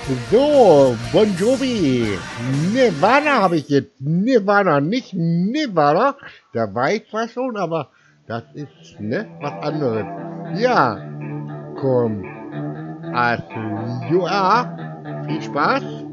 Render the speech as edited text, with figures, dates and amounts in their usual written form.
So, Bon Jovi. Nirvana habe ich jetzt. Nirvana, nicht Nirvana. Da war ich zwar schon, aber das ist, ne, was anderes. Ja, komm. Also, ja, viel Spaß.